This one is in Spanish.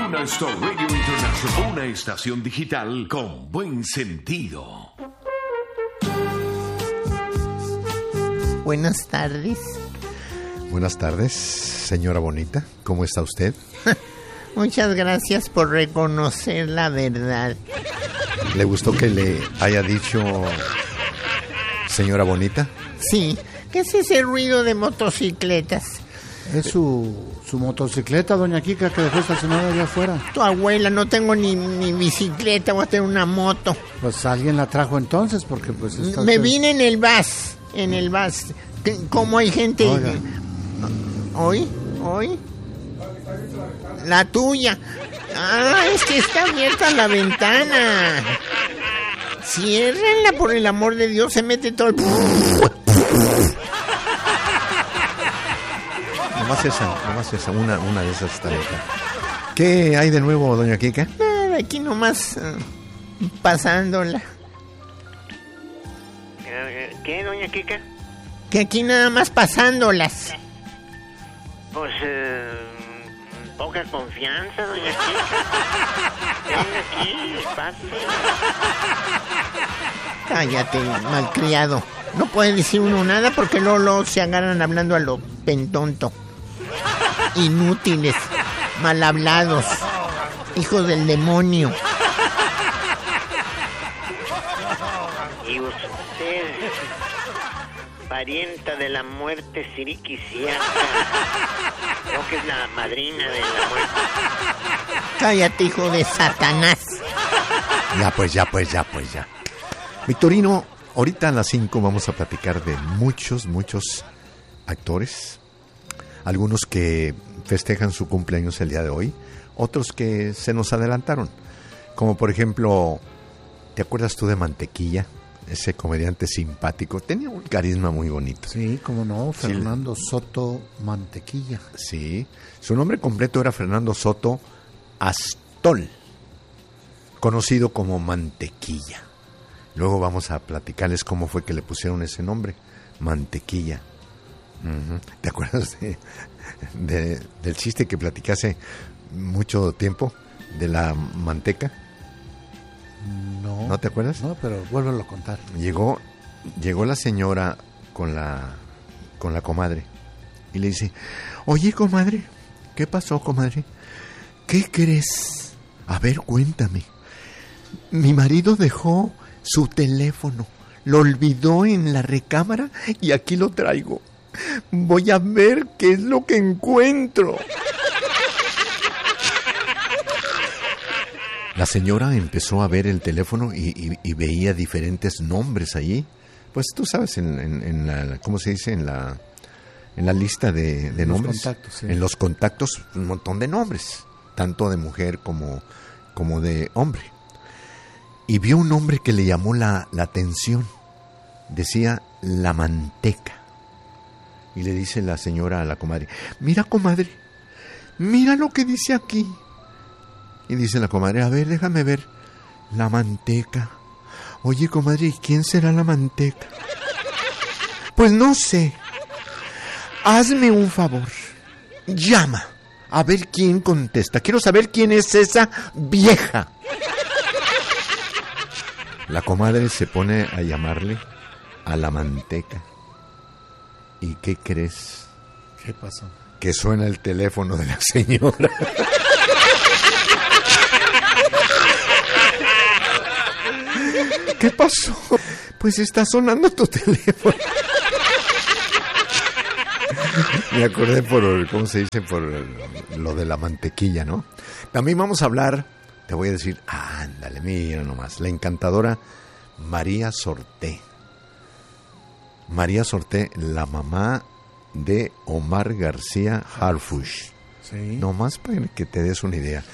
Cabina Star Radio International, una estación digital con buen sentido. Buenas tardes. Buenas tardes, señora bonita. ¿Cómo está usted? Muchas gracias por reconocer la verdad. ¿Le gustó que le haya dicho señora bonita? Sí. ¿Qué es ese ruido de motocicletas? Es su motocicleta, doña Kika, que dejó estacionada allá afuera. Tu abuela, no tengo ni bicicleta, voy a tener una moto. Pues alguien la trajo entonces, porque pues... Me vine en el bus, ¿Cómo hay gente? Oiga. ¿Hoy? La tuya. Ah, es que está abierta la ventana. Ciérrenla, por el amor de Dios, se mete todo el... Nomás esa, una de esas está loca. ¿Qué hay de nuevo, doña Kika? Nada, aquí nomás pasándola. ¿Qué, doña Kika? Que aquí nada más pasándolas. Pues, poca confianza, doña Kika. Venga aquí, pase. Cállate, malcriado. No puede decir uno nada porque luego se agarran hablando a lo pentonto. Inútiles, mal hablados, hijos del demonio. Y usted, parienta de la muerte siriquisiaca, creo que es la madrina de la muerte. Cállate, hijo de Satanás. Ya. Victorino, ahorita a las 5 vamos a platicar de muchos actores. Algunos que festejan su cumpleaños el día de hoy, otros que se nos adelantaron. Como por ejemplo, ¿te acuerdas tú de Mantequilla? Ese comediante simpático, tenía un carisma muy bonito. Sí, cómo no, Fernando Soto Mantequilla. Sí, su nombre completo era Fernando Soto Astol, conocido como Mantequilla. Luego vamos a platicarles cómo fue que le pusieron ese nombre, Mantequilla. Uh-huh. ¿Te acuerdas del chiste que platicé hace mucho tiempo de la manteca? No. ¿No te acuerdas? No, pero vuélvelo a contar. Llegó la señora con la comadre y le dice: oye, comadre, ¿qué pasó, comadre? ¿Qué crees? A ver, cuéntame. Mi marido dejó su teléfono, lo olvidó en la recámara y aquí lo traigo. Voy a ver qué es lo que encuentro. La señora empezó a ver el teléfono y veía diferentes nombres allí. Pues tú sabes, en la, ¿cómo se dice? En la lista de nombres. Los contactos, sí. En los contactos, un montón de nombres, tanto de mujer como de hombre. Y vio un nombre que le llamó la atención. Decía La Manteca. Y le dice la señora a la comadre: mira, comadre, mira lo que dice aquí. Y dice la comadre: a ver, déjame ver. La Manteca. Oye, comadre, ¿y quién será la Manteca? Pues no sé. Hazme un favor. Llama. A ver quién contesta. Quiero saber quién es esa vieja. La comadre se pone a llamarle a la Manteca. ¿Y qué crees? ¿Qué pasó? Que suena el teléfono de la señora. ¿Qué pasó? Pues está sonando tu teléfono. Me acordé ¿cómo se dice? Por lo de la mantequilla, ¿no? También vamos a hablar, te voy a decir, ándale, mira nomás, la encantadora María Sorté. María Sorté, la mamá de Omar García Harfuch. Sí. Nomás para que te des una idea.